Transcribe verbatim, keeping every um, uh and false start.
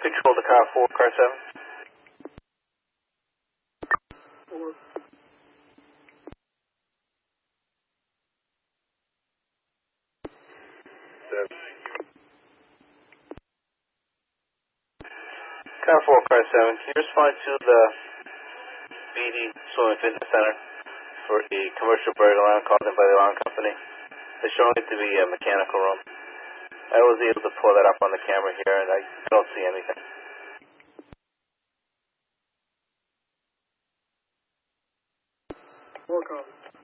Control to car four, car seven. Four. Seven. Car four, car seven. Can you respond to the B D Swimming Fitness Center for a commercial bird alarm called in by the alarm company? They're showing it to be a mechanical room. I was able to pull that up on the camera here, and I don't see anything. Four copies.